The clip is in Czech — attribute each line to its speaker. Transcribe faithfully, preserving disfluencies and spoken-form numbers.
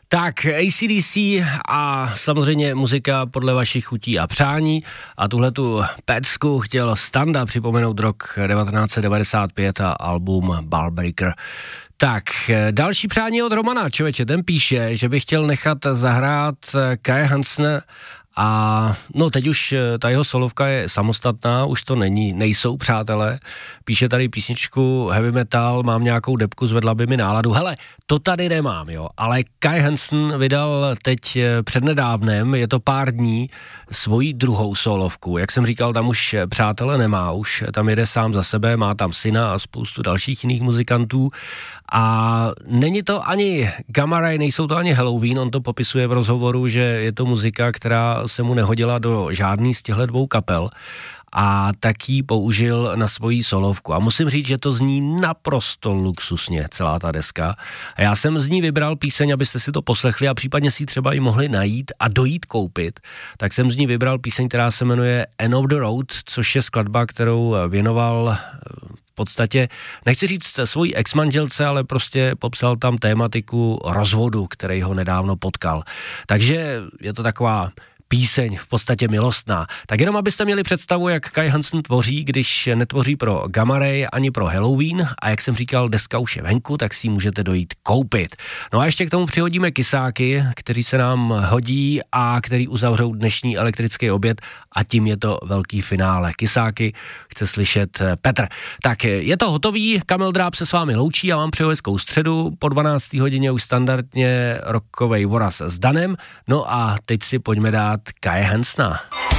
Speaker 1: Tak A C D C a samozřejmě muzika podle vašich chutí a přání a tuhletu pecku chtěl Standa připomenout rok devatenáct set devadesát pět a album Ballbreaker. Tak, další přání od Romana, člověče, ten píše, že by chtěl nechat zahrát Kai Hansen a no teď už ta jeho solovka je samostatná, už to není, nejsou přátelé, píše tady písničku heavy metal, mám nějakou debku, zvedla by mi náladu, hele, to tady nemám, jo, ale Kai Hansen vydal teď přednedávnem, je to pár dní, svoji druhou solovku, jak jsem říkal, tam už přátelé nemá, už tam jede sám za sebe, má tam syna a spoustu dalších jiných muzikantů a není to ani Gamma Ray, nejsou to ani Halloween, on to popisuje v rozhovoru, že je to muzika, která se mu nehodila do žádný z těchto dvou kapel a tak ji použil na svoji solovku. A musím říct, že to zní naprosto luxusně, celá ta deska. A já jsem z ní vybral píseň, abyste si to poslechli a případně si ji třeba i mohli najít a dojít koupit. Tak jsem z ní vybral píseň, která se jmenuje End of the Road, což je skladba, kterou věnoval v podstatě, nechci říct svojí ex-manželce, ale prostě popsal tam tématiku rozvodu, který ho nedávno potkal. Takže je to taková píseň v podstatě milostná. Tak jenom abyste měli představu, jak Kai Hansen tvoří, když netvoří pro Gamma Ray ani pro Halloween a jak jsem říkal, deska už je venku, tak si ji můžete dojít koupit. No a ještě k tomu přihodíme kysáky, kteří se nám hodí a který uzavřou dnešní elektrický oběd a tím je to velký finále. Kysáky chce slyšet Petr. Tak je to hotový, Kamil Dráb se s vámi loučí a vám přeju hezkou středu, po dvanácté hodině už standardně rockovej voraz s Danem, no a teď si pojďme dát Kai Hansena.